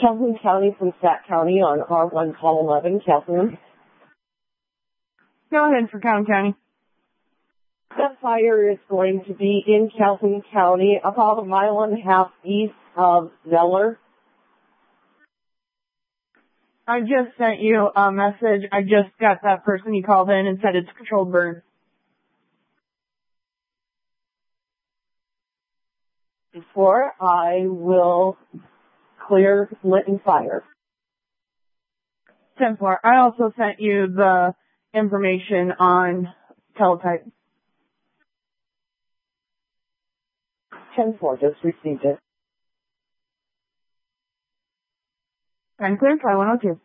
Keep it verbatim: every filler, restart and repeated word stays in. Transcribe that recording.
Calhoun County from Sac County on R one call eleven, Calhoun. Go ahead for Calhoun County. That fire is going to be in Calhoun County, about a mile and a half east of Zeller. I just sent you a message. I just got that person you called in and said it's a controlled burn. Before I will clear Linton Fire. ten four. I also sent you the information on teletype. ten four, just received it. And clear, try one oh two.